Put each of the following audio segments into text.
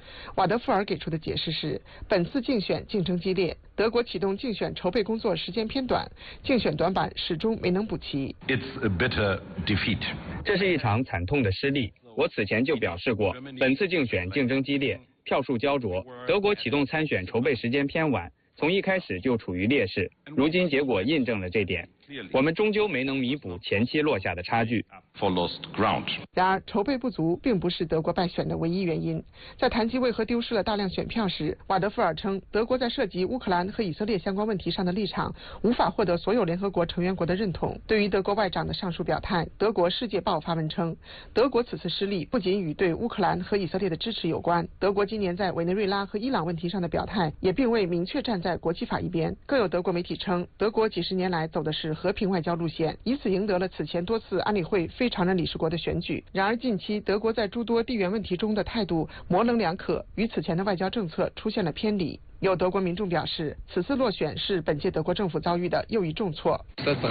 瓦德富尔给出的解释是，本次竞选竞争激烈，德国启动竞选筹备工作时间偏短，竞选短板始终没能补齐。 It's a bitter defeat. 这是一场惨痛的失利。我此前就表示过，本次竞选竞争激烈，票数焦灼，德国启动参选筹备时间偏晚，从一开始就处于劣势。如今结果印证了这点，我们终究没能弥补前期落下的差距。 然而，筹备不足并不是德国败选的唯一原因。在谈及为何丢失了大量选票时，瓦德富尔称，德国在涉及乌克兰和以色列相关问题上的立场无法获得所有联合国成员国的认同。对于德国外长的上述表态，德国《世界报》发文称，德国此次失利不仅与对乌克兰和以色列的支持有关，德国今年在委内瑞拉和伊朗问题上的表态也并未明确站在国际法一边。更有德国媒体称，德国几十年来走的是和平外交路线，以此赢得了此前多次安理会非常任理事国的选举。然而近期德国在诸多地缘问题中的态度模棱两可，与此前的外交政策出现了偏离。有德国民众表示，此次落选是本届德国政府遭遇的又一重挫。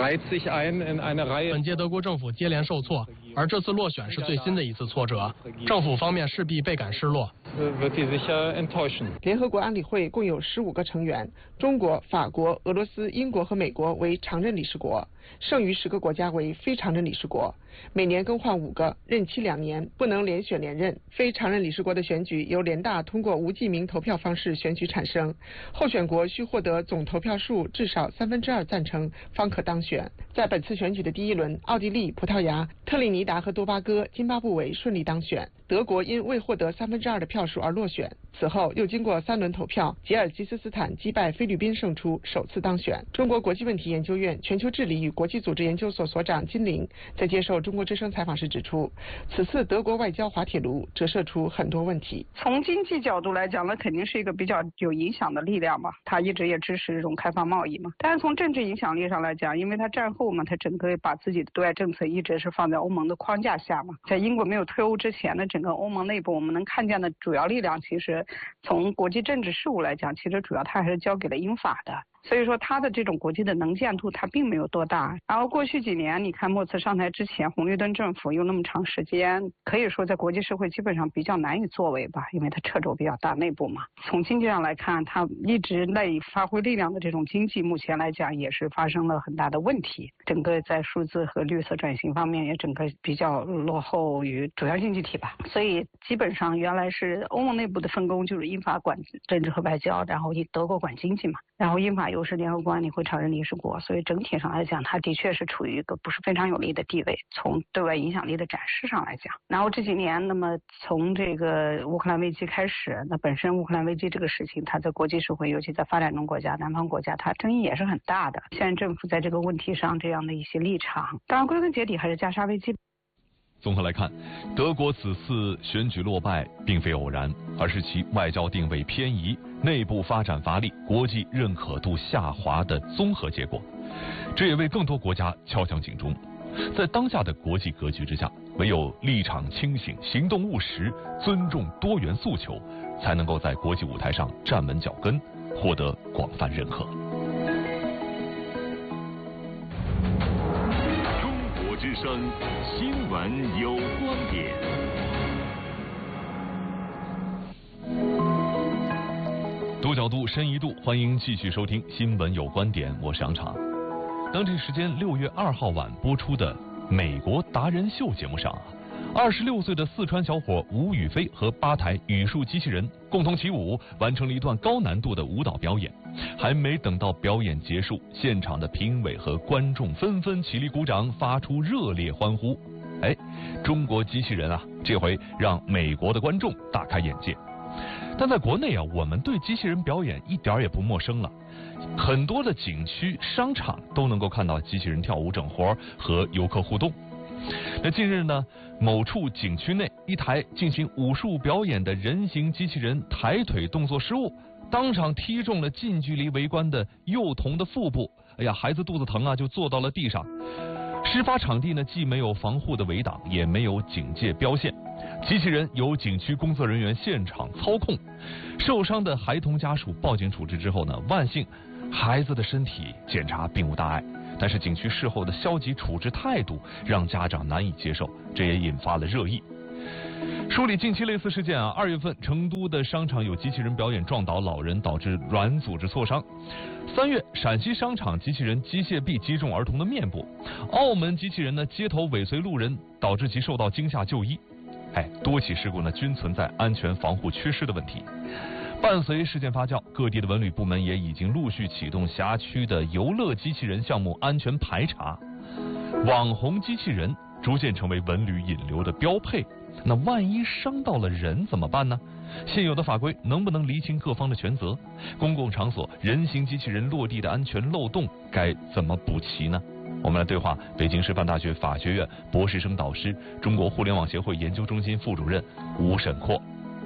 本届德国政府接连受挫，而这次落选是最新的一次挫折，政府方面势必倍感失落。 联合国安理会共有15个成员，中国、法国、俄罗斯、英国和美国为常任理事国，剩余10个国家为非常任理事国，每年更换5个，任期2年，不能连选连任。非常任理事国的选举由联大通过无记名投票方式选举产生，候选国需获得总投票数至少2/3赞成方可当选。在本次选举的第一轮，奥地利、葡萄牙、特立尼达和多巴哥、津巴布韦顺利当选，德国因未获得2/3的票数而落选。此后又经过3轮投票，吉尔吉斯斯坦击败菲律宾胜出，首次当选。中国国际问题研究院全球治理与国际组织研究所所长金玲在接受中国之声采访时指出，此次德国外交滑铁卢折射出很多问题。 从经济角度来讲，那肯定是一个比较有影响的力量嘛，他一直也支持这种开放贸易嘛。但是从政治影响力上来讲，因为他战后嘛，他整个把自己的对外政策一直是放在欧盟的框架下嘛。在英国没有退欧之前的整个欧盟内部，我们能看见的主要力量，其实从国际政治事务来讲，其实主要他还是交给了英法的。所以说他的这种国际的能见度他并没有多大。然后过去几年你看莫茨上台之前，红绿灯政府有那么长时间，可以说在国际社会基本上比较难以作为吧，因为他掣肘比较大，内部嘛。从经济上来看，他一直赖以发挥力量的这种经济目前来讲也是发生了很大的问题，整个在数字和绿色转型方面也整个比较落后于主要经济体吧。所以基本上原来是欧盟内部的分工，就是英法管政治和外交，然后德国管经济嘛，然后英法又是联合国安理会常任理事国，所以整体上来讲，它的确是处于一个不是非常有利的地位，从对外影响力的展示上来讲。然后这几年，那么从这个乌克兰危机开始，那本身乌克兰危机这个事情，它在国际社会，尤其在发展中国家、南方国家，它争议也是很大的。现在政府在这个问题上这样的一些立场，当然归根结底还是加沙危机。 综合来看，德国此次选举落败并非偶然，而是其外交定位偏移、内部发展乏力、国际认可度下滑的综合结果。这也为更多国家敲响警钟。在当下的国际格局之下，唯有立场清醒、行动务实、尊重多元诉求，才能够在国际舞台上站稳脚跟，获得广泛认可。 中国之声新闻有观点。 多角度，深一度，欢迎继续收听新闻有观点，我是杨常。当这时间6月2号晚播出的美国达人秀节目上26岁的四川小伙吴宇飞和8台语数机器人共同起舞，完成了一段高难度的舞蹈表演。还没等到表演结束，现场的评委和观众纷纷起立鼓掌，发出热烈欢呼。中国机器人这回让美国的观众大开眼界。但在国内我们对机器人表演一点也不陌生了，很多的景区、商场都能够看到机器人跳舞整活和游客互动。那近日呢，某处景区内一台进行武术表演的人形机器人抬腿动作失误，当场踢中了近距离围观的幼童的腹部，孩子肚子疼就坐到了地上。事发场地呢，既没有防护的围挡，也没有警戒标线，机器人由景区工作人员现场操控。受伤的孩童家属报警处置之后呢，万幸孩子的身体检查并无大碍，但是景区事后的消极处置态度让家长难以接受，这也引发了热议。 梳理近期类似事件啊，2月份成都的商场有机器人表演撞倒老人，导致软组织挫伤。3月，陕西商场机器人机械臂击中儿童的面部。澳门机器人呢街头尾随路人，导致其受到惊吓就医。多起事故呢均存在安全防护缺失的问题。伴随事件发酵，各地的文旅部门也已经陆续启动辖区的游乐机器人项目安全排查。网红机器人逐渐成为文旅引流的标配，那万一伤到了人怎么办呢？现有的法规能不能厘清各方的权责？公共场所人形机器人落地的安全漏洞该怎么补齐呢？我们来对话北京师范大学法学院博士生导师、中国互联网协会研究中心副主任吴沈阔。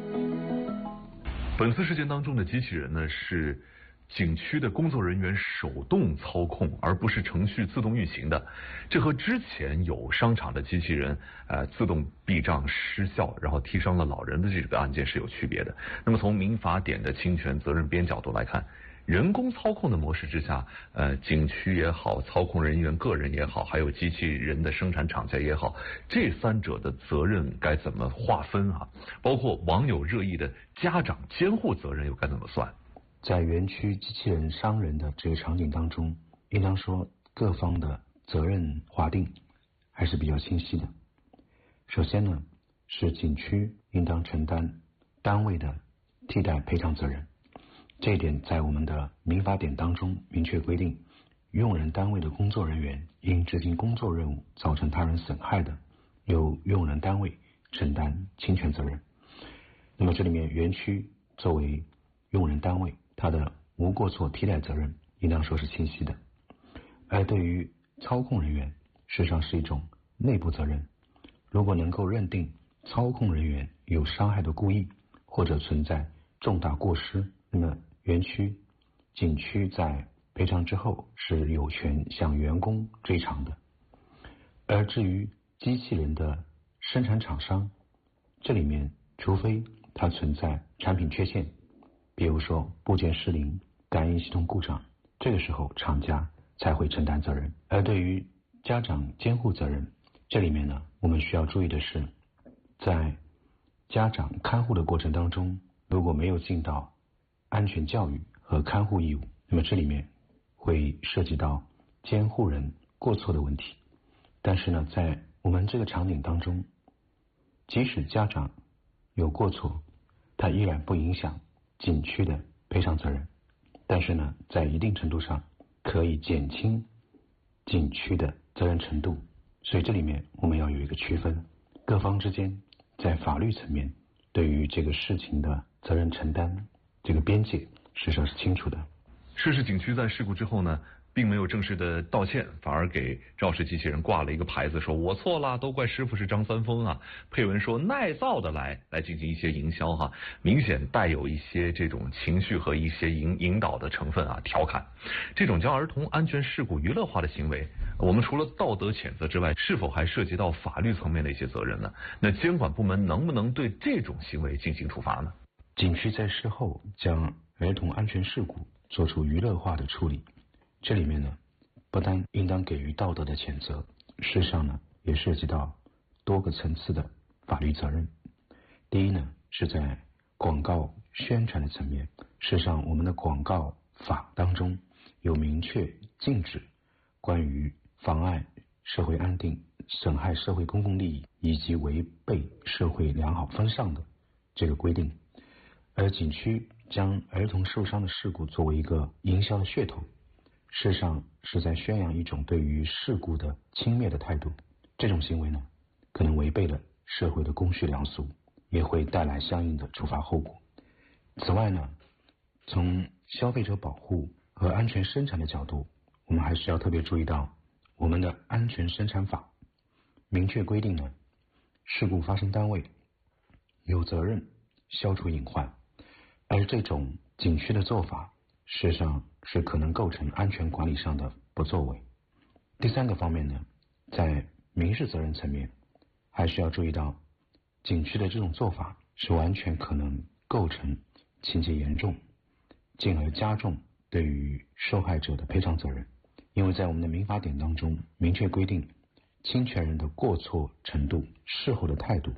本次事件当中的机器人呢，是景区的工作人员手动操控，而不是程序自动运行的。这和之前有商场的机器人自动避障失效，然后踢伤了老人的这个案件是有区别的。那么从民法典的侵权责任编角度来看，人工操控的模式之下，景区也好，操控人员个人也好，还有机器人的生产厂家也好，这三者的责任该怎么划分啊？包括网友热议的家长监护责任又该怎么算？ 在园区机器人伤人的这个场景当中，应当说各方的责任划定还是比较清晰的。首先呢，是景区应当承担单位的替代赔偿责任。这一点在我们的民法典当中明确规定，用人单位的工作人员因执行工作任务造成他人损害的，由用人单位承担侵权责任。那么这里面园区作为用人单位，它的无过错替代责任应当说是清晰的。而对于操控人员，事实上是一种内部责任。如果能够认定操控人员有伤害的故意，或者存在重大过失，那么园区、景区在赔偿之后是有权向员工追偿的。而至于机器人的生产厂商，这里面除非它存在产品缺陷，比如说部件失灵、感应系统故障，这个时候厂家才会承担责任。而对于家长监护责任，这里面呢，我们需要注意的是，在家长看护的过程当中，如果没有尽到安全教育和看护义务，那么这里面会涉及到监护人过错的问题。但是呢，在我们这个场景当中，即使家长有过错，它依然不影响景区的赔偿责任，但是呢，在一定程度上可以减轻景区的责任程度。所以这里面我们要有一个区分，各方之间在法律层面对于这个事情的责任承担这个边界事实上是清楚的。 涉事景区在事故之后呢，并没有正式的道歉，反而给肇事机器人挂了一个牌子，说我错了，都怪师傅是张三丰啊。配文说耐造的来进行一些营销哈，明显带有一些这种情绪和一些引导的成分啊，调侃。这种将儿童安全事故娱乐化的行为，我们除了道德谴责之外，是否还涉及到法律层面的一些责任呢？那监管部门能不能对这种行为进行处罚呢？ 景区在事后将儿童安全事故做出娱乐化的处理，这里面呢，不单应当给予道德的谴责，事实上呢，也涉及到多个层次的法律责任。第一呢，是在广告宣传的层面，事实上我们的广告法当中有明确禁止关于妨碍社会安定、损害社会公共利益以及违背社会良好风尚的这个规定。而景区将儿童受伤的事故作为一个营销的噱头，事实上是在宣扬一种对于事故的轻蔑的态度。这种行为呢，可能违背了社会的公序良俗，也会带来相应的处罚后果。此外呢，从消费者保护和安全生产的角度，我们还是要特别注意到我们的安全生产法明确规定呢，事故发生单位有责任消除隐患，而这种景区的做法事实上是可能构成安全管理上的不作为。第三个方面呢，在民事责任层面还是要注意到景区的这种做法是完全可能构成情节严重，进而加重对于受害者的赔偿责任。因为在我们的民法典当中明确规定，侵权人的过错程度、事后的态度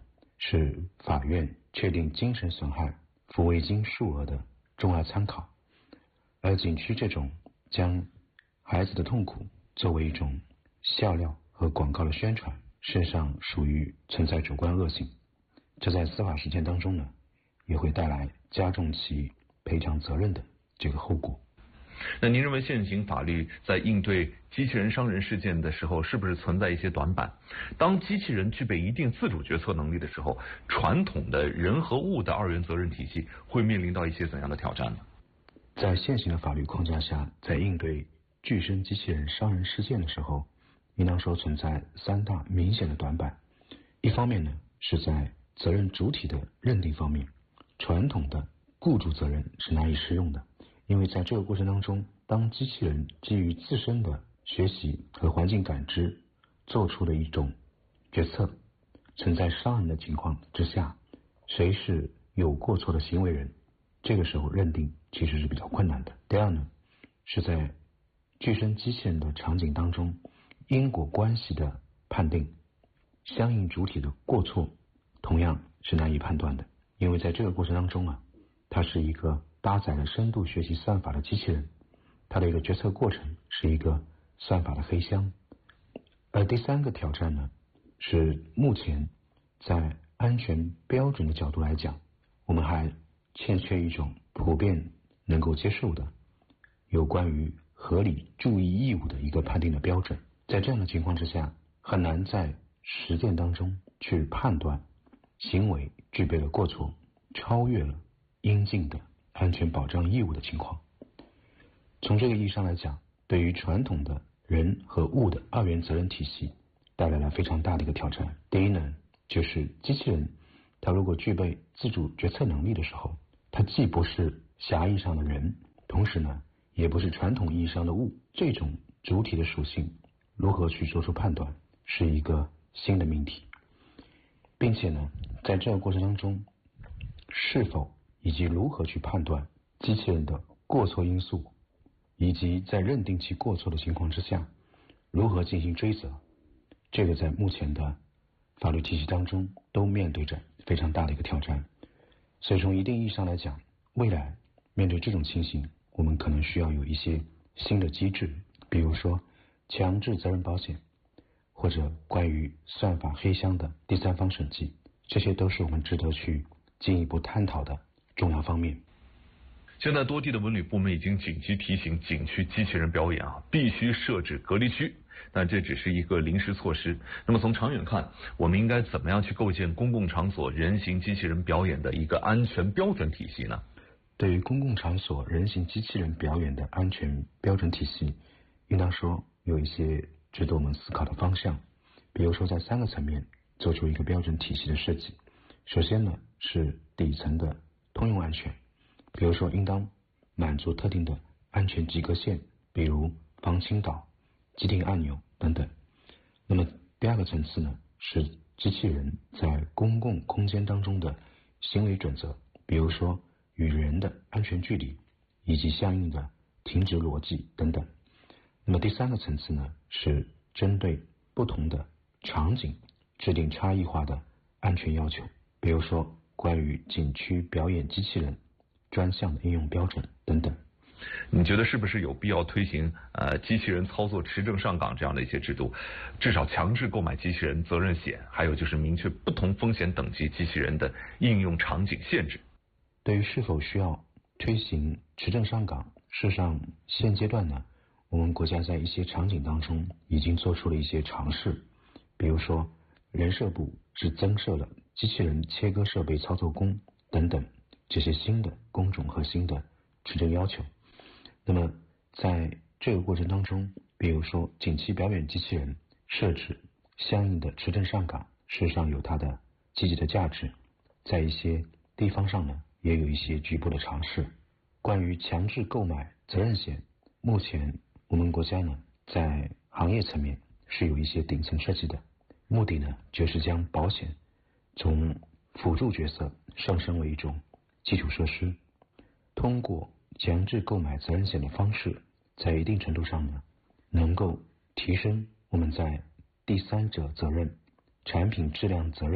是法院确定精神损害抚慰金数额的重要参考，而景区这种将孩子的痛苦作为一种笑料和广告的宣传，事实上属于存在主观恶性，这在司法实践当中呢，也会带来加重其赔偿责任的这个后果。 那您认为现行法律在应对机器人伤人事件的时候，是不是存在一些短板？当机器人具备一定自主决策能力的时候，传统的人和物的二元责任体系会面临到一些怎样的挑战呢？ 在现行的法律框架下，在应对具身机器人伤人事件的时候，应当说存在3大明显的短板。一方面呢，是在责任主体的认定方面，传统的雇主责任是难以适用的，因为在这个过程当中，当机器人基于自身的学习和环境感知做出的一种决策，存在伤人的情况之下，谁是有过错的行为人，这个时候认定其实是比较困难的。第二呢，是在具身机器人的场景当中，因果关系的判定，相应主体的过错同样是难以判断的，因为在这个过程当中啊，它是一个搭载了深度学习算法的机器人，它的一个决策过程是一个算法的黑箱。而第3个挑战呢，是目前在安全标准的角度来讲，我们还欠缺一种普遍能够接受的有关于合理注意义务的一个判定的标准。在这样的情况之下，很难在实践当中去判断行为具备了过错，超越了应尽的安全保障义务的情况。从这个意义上来讲，对于传统的人和物的二元责任体系带来了非常大的一个挑战。第一呢，就是机器人它如果具备自主决策能力的时候，它既不是狭义上的人，同时呢也不是传统意义上的物，这种主体的属性如何去做出判断，是一个新的命题。并且呢，在这个过程当中，是否以及如何去判断机器人的过错因素，以及在认定其过错的情况之下，如何进行追责，这个在目前的法律体系当中都面对着非常大的一个挑战。所以从一定意义上来讲，未来面对这种情形，我们可能需要有一些新的机制，比如说强制责任保险，或者关于算法黑箱的第3方审计，这些都是我们值得去进一步探讨的重要方面。 现在多地的文旅部门已经紧急提醒景区机器人表演必须设置隔离区，但这只是一个临时措施。那么从长远看，我们应该怎么样去构建公共场所人形机器人表演的一个安全标准体系呢？ 对于公共场所人形机器人表演的安全标准体系，应当说有一些值得我们思考的方向。比如说在3个层面做出一个标准体系的设计。首先呢，是底层的通用安全，比如说应当满足特定的安全及格线，比如防倾倒、急停按钮等等。那么第2个层次呢，是机器人在公共空间当中的行为准则，比如说与人的安全距离以及相应的停止逻辑等等。那么第3个层次呢，是针对不同的场景制定差异化的安全要求，比如说关于景区表演机器人专项的应用标准等等。 你觉得是不是有必要推行机器人操作持证上岗这样的一些制度，至少强制购买机器人责任险，还有就是明确不同风险等级机器人的应用场景限制？ 对于是否需要推行持证上岗，事实上现阶段呢，我们国家在一些场景当中已经做出了一些尝试，比如说人社部是增设了机器人切割设备操作工等等这些新的工种和新的持证要求。那么在这个过程当中，比如说景区表演机器人设置相应的持证上岗，事实上有它的积极的价值。在一些地方上呢，也有一些局部的尝试。关于强制购买责任险，目前我们国家呢在行业层面是有一些顶层设计的，目的呢就是将保险从辅助角色上升为一种基础设施，通过强制购买责任险的方式，在一定程度上呢能够提升我们在第三者责任、产品质量责任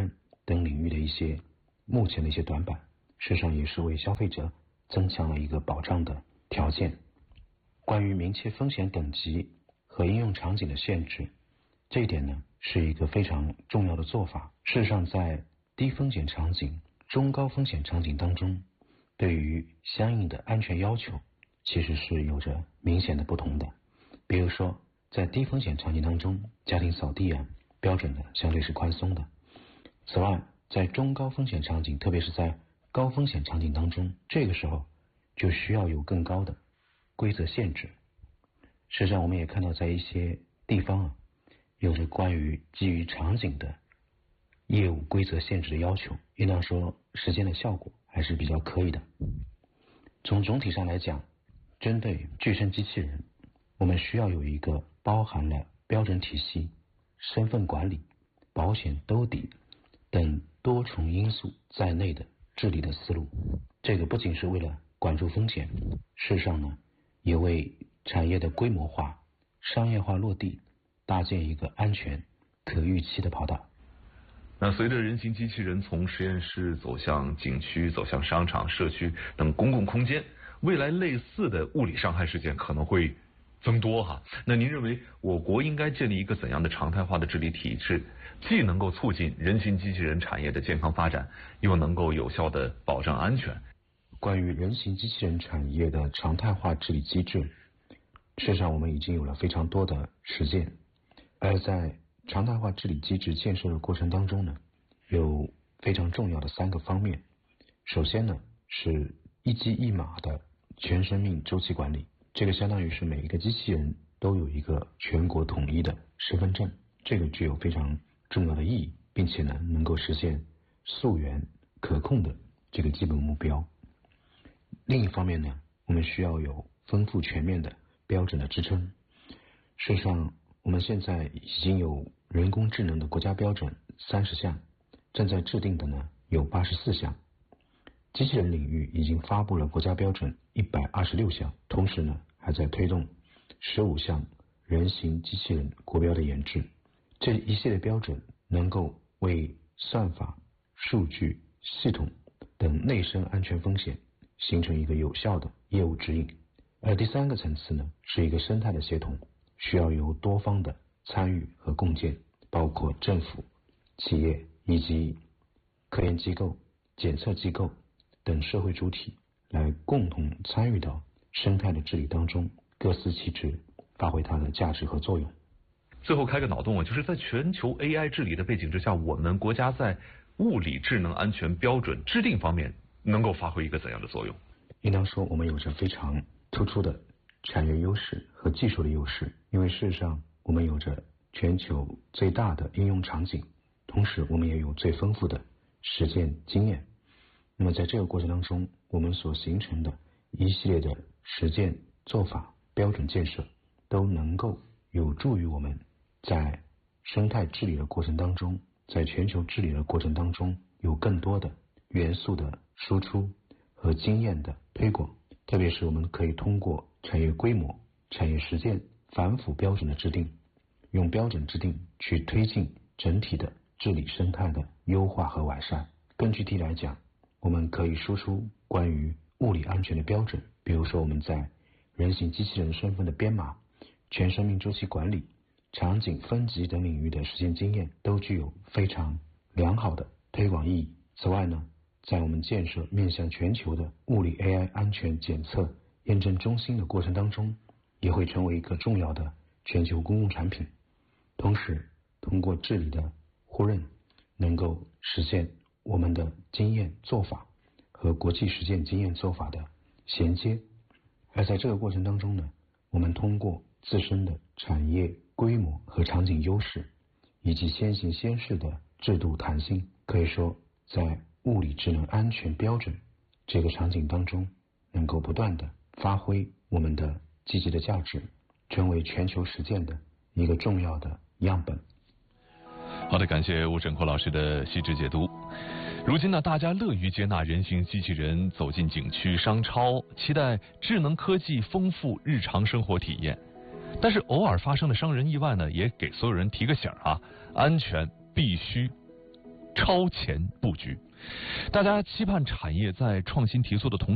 等领域的一些目前的一些短板，事实上也是为消费者增强了一个保障的条件。关于明确风险等级和应用场景的限制，这一点呢是一个非常重要的做法。事实上，在低风险场景、中高风险场景当中，对于相应的安全要求其实是有着明显的不同的。比如说，在低风险场景当中，家庭扫地标准的相对是宽松的。此外，在中高风险场景，特别是在高风险场景当中，这个时候就需要有更高的规则限制。事实上，我们也看到在一些地方有着关于基于场景的业务规则限制的要求，应当说实现的效果还是比较可以的。从总体上来讲，针对具身机器人，我们需要有一个包含了标准体系、身份管理、保险兜底等多重因素在内的治理的思路。这个不仅是为了管住风险，事实上呢，也为产业的规模化、商业化落地搭建一个安全、可预期的跑道。 那随着人形机器人从实验室走向景区、走向商场、社区等公共空间，未来类似的物理伤害事件可能会增多哈。那您认为我国应该建立一个怎样的常态化的治理体制，既能够促进人形机器人产业的健康发展，又能够有效的保障安全？ 关于人形机器人产业的常态化治理机制，事实上我们已经有了非常多的实践。而在常态化治理机制建设的过程当中呢，有非常重要的3个方面。首先呢，是一机一码的全生命周期管理，这个相当于是每一个机器人都有一个全国统一的身份证，这个具有非常重要的意义，并且呢能够实现溯源可控的这个基本目标。另一方面呢，我们需要有丰富全面的标准的支撑。事实上，我们现在已经有人工智能的国家标准30项，正在制定的呢有84项。机器人领域已经发布了国家标准126项，同时呢还在推动15项人形机器人国标的研制。这一系列标准能够为算法、数据、系统等内生安全风险形成一个有效的业务指引。而第3个层次呢，是一个生态的协同，需要由多方的参与和共建，包括政府、企业以及科研机构、检测机构等社会主体来共同参与到生态的治理当中，各司其职，发挥它的价值和作用。 最后开个脑洞就是在全球 AI 治理的背景之下，我们国家在物理智能安全标准制定方面能够发挥一个怎样的作用？ 应当说，我们有着非常突出的产业优势和技术的优势，因为事实上我们有着全球最大的应用场景，同时我们也有最丰富的实践经验。那么在这个过程当中，我们所形成的一系列的实践做法、标准建设，都能够有助于我们在生态治理的过程当中，在全球治理的过程当中，有更多的元素的输出和经验的推广。特别是我们可以通过产业规模、产业实践、反腐标准的制定，用标准制定去推进整体的治理生态的优化和完善。更具体来讲，我们可以输出关于物理安全的标准，比如说我们在人形机器人身份的编码、全生命周期管理、场景分级等领域的实践经验，都具有非常良好的推广意义。此外呢，在我们建设面向全球的物理 AI 安全检测验证中心的过程当中，也会成为一个重要的全球公共产品。同时，通过治理的互认，能够实现我们的经验做法和国际实践经验做法的衔接。而在这个过程当中呢，我们通过自身的产业规模和场景优势，以及先行先试的制度弹性，可以说在物理智能安全标准这个场景当中，能够不断的发挥我们的积极的价值，成为全球实践的一个重要的样本。 好的，感谢吴振国老师的细致解读。如今呢，大家乐于接纳人形机器人走进景区、商超，期待智能科技丰富日常生活体验。但是偶尔发生的伤人意外呢，也给所有人提个醒啊，安全必须超前布局。大家期盼产业在创新提速的同